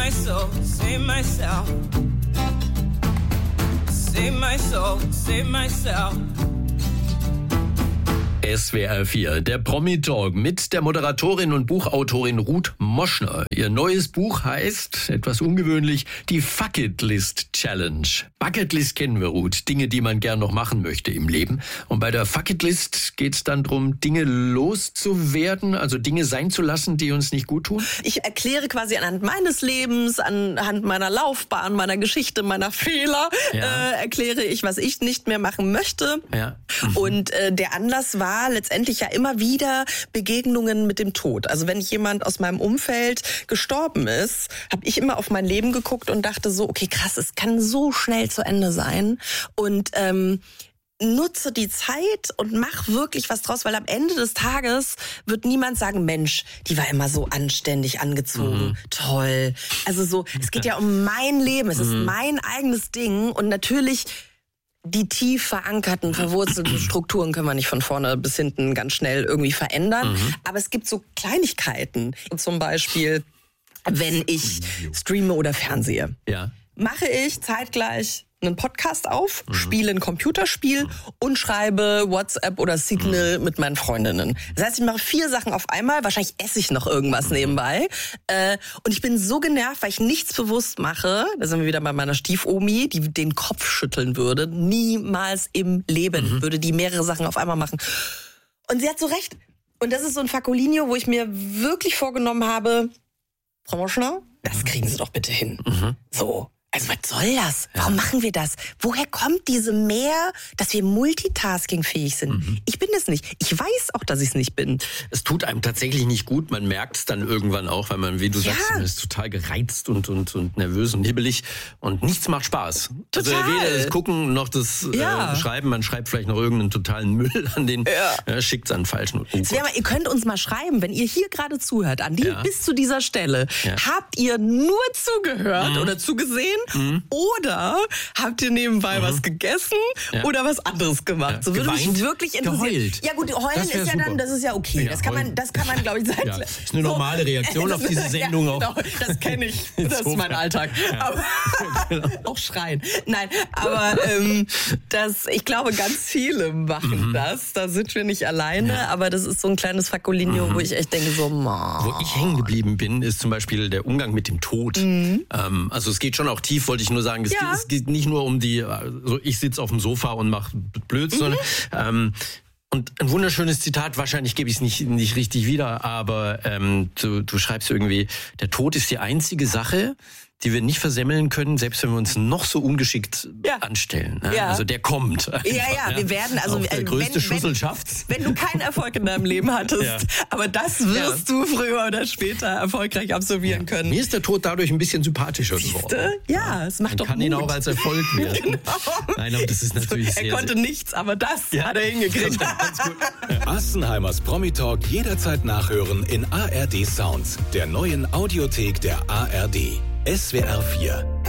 my soul, save myself. Save my soul, save myself. SWR 4, der Promi-Talk mit der Moderatorin und Buchautorin Ruth Moschner. Ihr neues Buch heißt, etwas ungewöhnlich, die Fuck-It-List Challenge. Bucketlist kennen wir, Ruth, Dinge, die man gern noch machen möchte im Leben. Und bei der Fuck-It-List geht es dann darum, Dinge loszuwerden, also Dinge sein zu lassen, die uns nicht gut tun? Ich erkläre quasi anhand meines Lebens, anhand meiner Laufbahn, meiner Geschichte, meiner Fehler, erkläre ich, was ich nicht mehr machen möchte. Ja. Und der Anlass war letztendlich ja immer wieder Begegnungen mit dem Tod. Also wenn jemand aus meinem Umfeld gestorben ist, habe ich immer auf mein Leben geguckt und dachte so, okay, krass, es kann so schnell zu Ende sein. Und nutze die Zeit und mach wirklich was draus, weil am Ende des Tages wird niemand sagen, Mensch, die war immer so anständig angezogen, toll. Also so, es geht ja um mein Leben, es ist mein eigenes Ding und natürlich die tief verankerten, verwurzelten Strukturen können wir nicht von vorne bis hinten ganz schnell irgendwie verändern. Aber es gibt so Kleinigkeiten. Zum Beispiel, wenn ich streame oder fernsehe, mache ich zeitgleich einen Podcast auf, spiele ein Computerspiel und schreibe WhatsApp oder Signal mit meinen Freundinnen. Das heißt, ich mache 4 Sachen auf einmal. Wahrscheinlich esse ich noch irgendwas nebenbei. Und ich bin so genervt, weil ich nichts bewusst mache. Da sind wir wieder bei meiner Stiefomi, die den Kopf schütteln würde. Niemals im Leben würde die mehrere Sachen auf einmal machen. Und sie hat so recht. Und das ist so ein Facolinio, wo ich mir wirklich vorgenommen habe, Frau Moschner, das kriegen Sie doch bitte hin. So. Also was soll das? Warum machen wir das? Woher kommt diese mehr, dass wir multitaskingfähig sind? Ich bin es nicht. Ich weiß auch, dass ich es nicht bin. Es tut einem tatsächlich nicht gut. Man merkt es dann irgendwann auch, weil man, wie du sagst, man ist total gereizt und nervös und hibbelig. Und nichts macht Spaß. Total. Also weder das Gucken noch das Schreiben. Man schreibt vielleicht noch irgendeinen totalen Müll an den, schickt es an den falschen. Ihr könnt uns mal schreiben, wenn ihr hier gerade zuhört, an die bis zu dieser Stelle. Habt ihr nur zugehört oder zugesehen? Oder habt ihr nebenbei was gegessen oder was anderes gemacht? So würde mich wirklich interessieren. Geheult. Ja gut, heulen ist ja super. Dann, das ist ja okay. Ja, das kann man glaube ich sein. Das ist eine normale Reaktion auf diese Sendung auch. Genau, das kenne ich. Das ist mein Alltag. Aber, auch schreien. Nein, aber ich glaube, ganz viele machen das. Da sind wir nicht alleine, aber das ist so ein kleines Facolinio, wo ich echt denke so, Wo ich hängen geblieben bin, ist zum Beispiel der Umgang mit dem Tod. Also es geht schon auch tief, wollte ich nur sagen. Es geht nicht nur um ich sitze auf dem Sofa und mache Blödsinn. Und ein wunderschönes Zitat, wahrscheinlich gebe ich es nicht richtig wieder, aber du schreibst irgendwie, der Tod ist die einzige Sache, die wir nicht versemmeln können, selbst wenn wir uns noch so ungeschickt anstellen. Ne? Also der kommt. Einfach, wir werden, also der größte Schussel schafft's. Wenn du keinen Erfolg in deinem Leben hattest, aber das wirst du früher oder später erfolgreich absolvieren können. Mir ist der Tod dadurch ein bisschen sympathischer geworden. Ja, es macht doch Mut. Man kann ihn auch als Erfolg werten. Genau. Nein, aber das ist natürlich Er konnte nichts, aber das hat er hingekriegt. Assenheimers Promi-Talk jederzeit nachhören in ARD Sounds, der neuen Audiothek der ARD. SWR 4